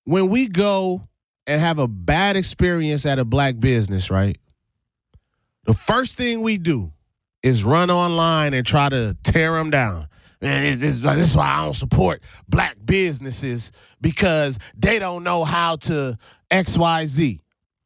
when we go and have a bad experience at a black business, right? The first thing we do is run online and try to tear them down. And this is why I don't support black businesses, because they don't know how to XYZ.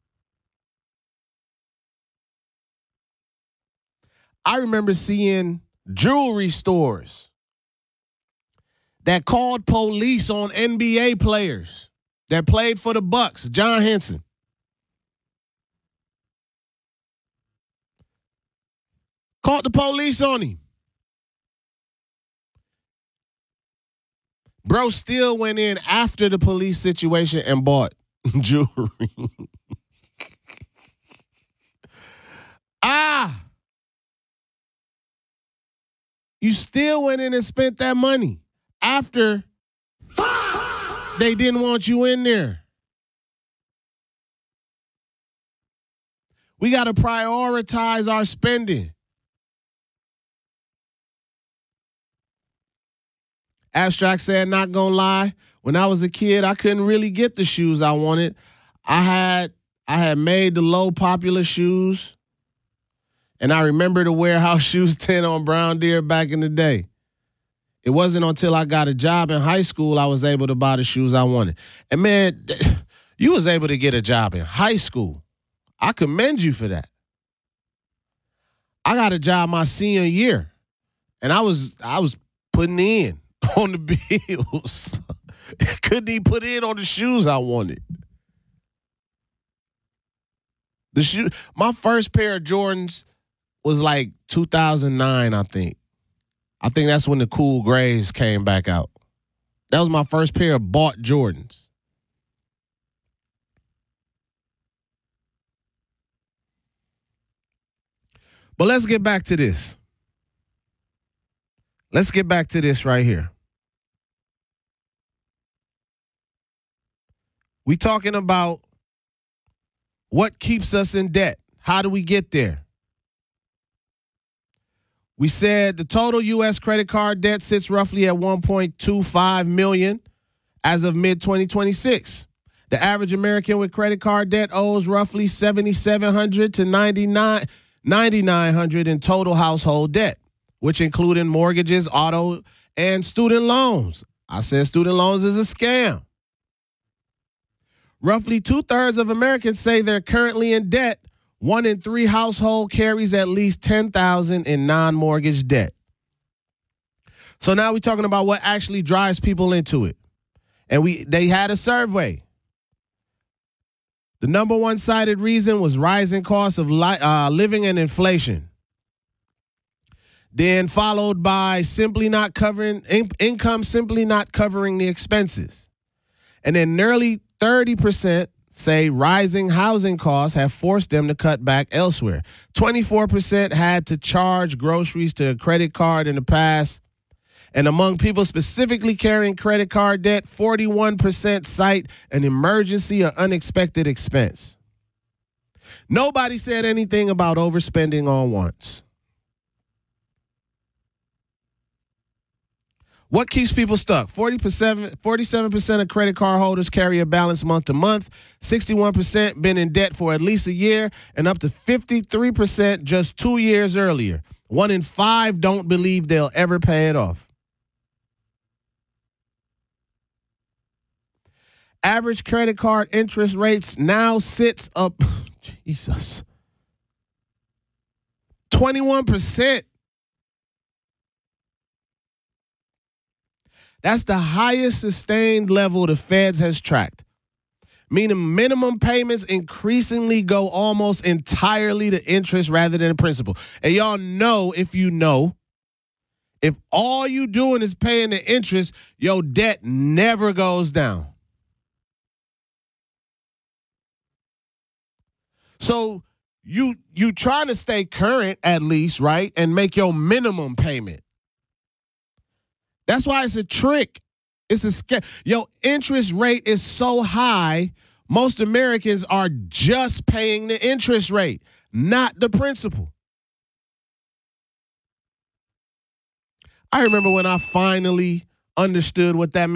I remember seeing jewelry stores that called police on NBA players that played for the Bucks. John Henson. Called the police on him. Bro still went in after the police situation and bought jewelry. You still went in and spent that money after they didn't want you in there. We got to prioritize our spending. Abstract said, not gonna lie, when I was a kid, I couldn't really get the shoes I wanted. I had made the low popular shoes, and I remember the Warehouse Shoes 10 on Brown Deer back in the day. It wasn't until I got a job in high school I was able to buy the shoes I wanted. And man, you was able to get a job in high school. I commend you for that. I got a job my senior year, and I was putting in on the bills. Couldn't even put in on the shoes I wanted. My first pair of Jordans was like 2009, I think. I think that's when the cool grays came back out. That was my first pair of bought Jordans. But let's get back to this. Let's get back to this right here. We talking about what keeps us in debt. How do we get there? We said the total U.S. credit card debt sits roughly at $1.25 million as of mid-2026. The average American with credit card debt owes roughly $7,700 to $9,900 in total household debt, which including mortgages, auto, and student loans. I said student loans is a scam. Roughly 2/3 of Americans say they're currently in debt. 1 in 3 household carries at least $10,000 in non-mortgage debt. So now we're talking about what actually drives people into it. And they had a survey. The number one cited reason was rising costs of living and inflation. Then followed by income simply not covering the expenses. And then nearly 30% say rising housing costs have forced them to cut back elsewhere. 24% had to charge groceries to a credit card in the past. And among people specifically carrying credit card debt, 41% cite an emergency or unexpected expense. Nobody said anything about overspending on wants. What keeps people stuck? 47% of credit card holders carry a balance month to month. 61% been in debt for at least a year, and up to 53% just 2 years earlier. 1 in 5 don't believe they'll ever pay it off. Average credit card interest rates now sits up, 21%. That's the highest sustained level the Feds has tracked, meaning minimum payments increasingly go almost entirely to interest rather than principal. And y'all know, if all you doing is paying the interest, your debt never goes down. So you trying to stay current at least, right, and make your minimum payment. That's why it's a trick. It's a scam. Your interest rate is so high, most Americans are just paying the interest rate, not the principal. I remember when I finally understood what that meant.